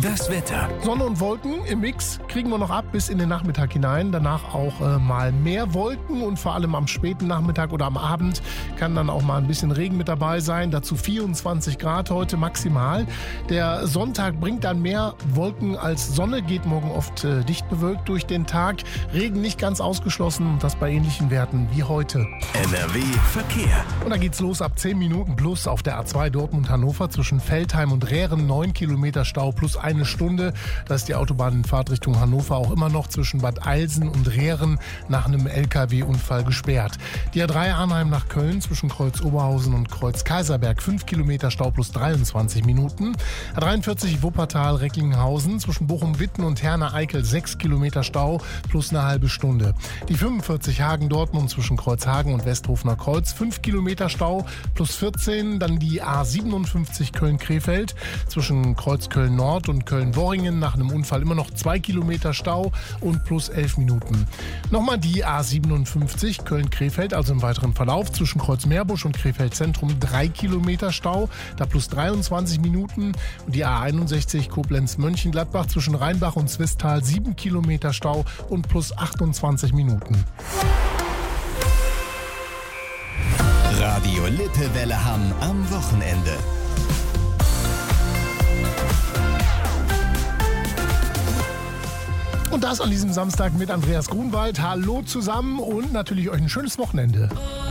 Das Wetter. Sonne und Wolken im Mix kriegen wir noch ab bis in den Nachmittag hinein. Danach auch mal mehr Wolken und vor allem am späten Nachmittag oder am Abend kann dann auch mal ein bisschen Regen mit dabei sein. Dazu 24 Grad heute maximal. Der Sonntag bringt dann mehr Wolken als Sonne, geht morgen oft dicht bewölkt durch den Tag. Regen nicht ganz ausgeschlossen und das bei ähnlichen Werten wie heute. NRW Verkehr. Und da geht's los ab 10 Minuten plus auf der A2 Dortmund-Hannover zwischen Veltheim und Rehren. 9 Kilometer Stau plus eine Stunde. Da ist die Autobahn in Fahrtrichtung Hannover auch immer noch zwischen Bad Eilsen und Rehren nach einem LKW-Unfall gesperrt. Die A3 Arnheim nach Köln zwischen Kreuz Oberhausen und Kreuz Kaiserberg 5 Kilometer Stau plus 23 Minuten. A43 Wuppertal Recklinghausen zwischen Bochum-Witten und Herne-Eickel 6 Kilometer Stau plus eine halbe Stunde. Die 45 Hagen-Dortmund zwischen Kreuzhagen und Westhofener Kreuz 5 Kilometer Stau plus 14. Dann die A57 Köln-Krefeld zwischen Kreuz Köln-Nord und Köln-Worringen nach einem Unfall immer noch 2 Kilometer Stau und plus 11 Minuten. Nochmal die A57 Köln-Krefeld, also im weiteren Verlauf zwischen Kreuz Meerbusch und Krefeld Zentrum 3 Kilometer Stau, da plus 23 Minuten. Und die A61 Koblenz-Mönchengladbach zwischen Rheinbach und Zwistal 7 Kilometer Stau und plus 28 Minuten. Radio Lippewelle Hamm am Wochenende. Und das an diesem Samstag mit Andreas Grunwald. Hallo zusammen und natürlich euch ein schönes Wochenende.